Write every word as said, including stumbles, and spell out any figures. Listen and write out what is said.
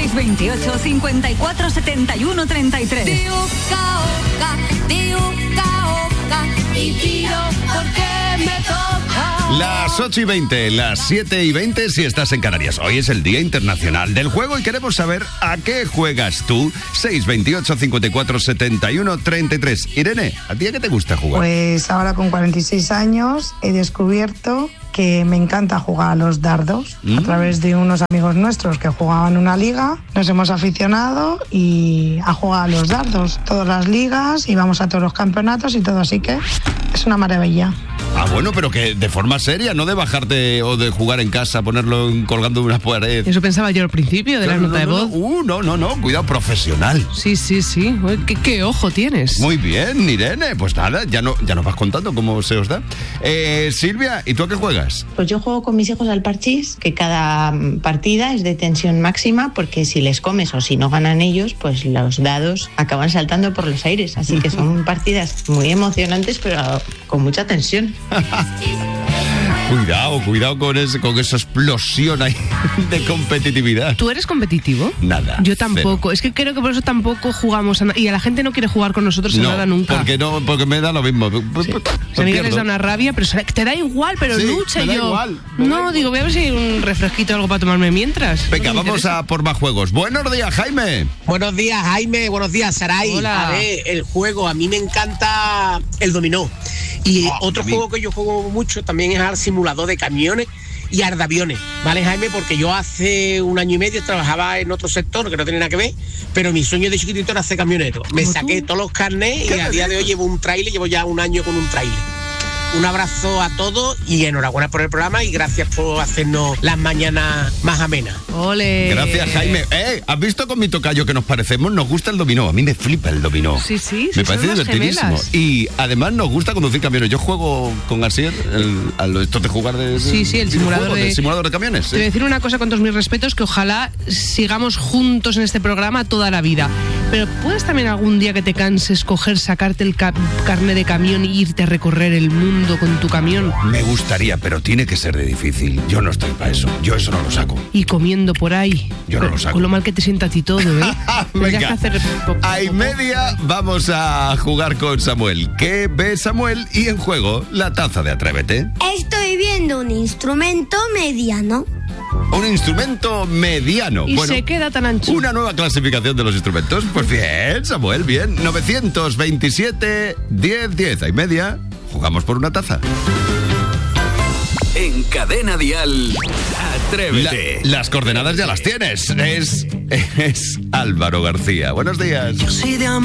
seis veintiocho, cincuenta y cuatro, setenta y uno, treinta y tres. De oca, oca, de oca, oca, y tiro porque me toca. Las ocho y veinte, las siete y veinte si estás en Canarias. Hoy es el Día Internacional del Juego y queremos saber a qué juegas tú. seis veintiocho, cincuenta y cuatro, setenta y uno, treinta y tres. Irene, ¿a ti a qué te gusta jugar? Pues ahora con cuarenta y seis años he descubierto que me encanta jugar a los dardos. Mm. A través de unos amigos nuestros que jugaban una liga, nos hemos aficionado y a jugar a los dardos. Todas las ligas y vamos a todos los campeonatos y todo, así que es una maravilla. Ah, bueno, pero que de forma seria, no de bajarte o de jugar en casa, ponerlo colgando de una pared. Eso pensaba yo al principio de la no, nota no, de voz. No, uh, no, no, no, cuidado, profesional. Sí, sí, sí. Uy, ¿Qué, qué ojo tienes? Muy bien, Irene. Pues nada, ya, no, ya nos vas contando cómo se os da. Eh, Silvia, ¿y tú a qué juegas? Pues yo juego con mis hijos al parchís, que cada partida es de tensión máxima, porque si les comes o si no ganan ellos, pues los dados acaban saltando por los aires. Así que son partidas muy emocionantes, pero con mucha tensión. Cuidado, cuidado con, ese, con esa explosión ahí de competitividad. ¿Tú eres competitivo? Nada. Yo tampoco. Cero. Es que creo que por eso tampoco jugamos a nada. Y a la gente no quiere jugar con nosotros en no, nada nunca. Porque no, porque me da lo mismo. Sí. A mí les da una rabia, pero te da igual, pero sí, lucha me da yo. Igual, me no, da igual. digo, voy a ver si hay un refresquito o algo para tomarme mientras. Venga, no vamos interesa. a por más juegos. Buenos días, Jaime. Buenos días, Jaime. Buenos días, Saray. Hola. A ver, el juego, a mí me encanta el dominó. Y oh, otro juego que yo juego mucho también es al simulador de camiones y ardaviones, ¿vale, Jaime? Porque yo hace un año y medio trabajaba en otro sector que no tenía nada que ver, pero mi sueño de chiquitito era ser camionero. Me saqué tú? todos los carnets y a día de hoy llevo un tráiler, llevo ya un año con un tráiler. Un abrazo a todos y enhorabuena por el programa y gracias por hacernos las mañanas más amenas. ¡Ole! Gracias, Jaime. Eh, ¿has visto con mi tocayo que nos parecemos? Nos gusta el dominó. A mí me flipa el dominó. Sí, sí. Me sí, parece son unas divertidísimo. gemelas. Y además nos gusta conducir camiones. Yo juego con Asier, el, a lo, esto de jugar de... Sí, sí, el simulador de... El simulador de camiones. Te voy a Sí. decir una cosa con todos mis respetos, que ojalá sigamos juntos en este programa toda la vida. Pero ¿puedes también algún día que te canses coger, sacarte el ca- carnet de camión y irte a recorrer el mundo con tu camión? Me gustaría, pero tiene que ser de difícil. Yo no estoy para eso. Yo eso no lo saco. Y comiendo por ahí. Yo no con, lo saco. Con lo mal que te sienta a ti todo, ¿eh? Tendrías Venga, que hacer... a y media vamos a jugar con Samuel. ¿Qué ve Samuel? Y en juego, la taza de Atrévete. Estoy viendo un instrumento mediano. Un instrumento mediano. Y bueno, se queda tan ancho. Una nueva clasificación de los instrumentos. Pues bien, Samuel, bien. novecientos veintisiete, diez, diez. A y media, jugamos por una taza. En Cadena Dial, Atrévete. La, las coordenadas ya las tienes. Es, es Álvaro García. Buenos días. Yo soy de